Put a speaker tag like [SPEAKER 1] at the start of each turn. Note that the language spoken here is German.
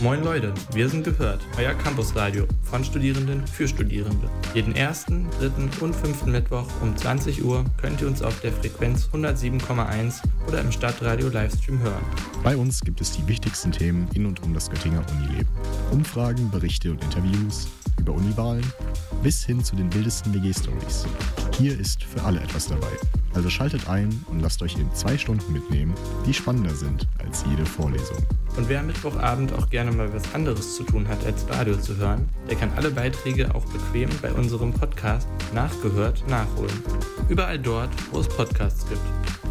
[SPEAKER 1] Moin Leute, wir sind Gehört, euer Campusradio von Studierenden für Studierende. Jeden 1., 3. und 5. Mittwoch um 20 Uhr könnt ihr uns auf der Frequenz 107,1 oder im Stadtradio Livestream hören.
[SPEAKER 2] Bei uns gibt es die wichtigsten Themen in und um das Göttinger Unileben. Umfragen, Berichte und Interviews, über Uniwahlen bis hin zu den wildesten WG-Stories. Hier ist für alle etwas dabei. Also schaltet ein und lasst euch in 2 Stunden mitnehmen, die spannender sind als jede Vorlesung.
[SPEAKER 1] Und wer am Mittwochabend auch gerne mal was anderes zu tun hat, als Radio zu hören, der kann alle Beiträge auch bequem bei unserem Podcast Nachgehört nachholen. Überall dort, wo es Podcasts gibt.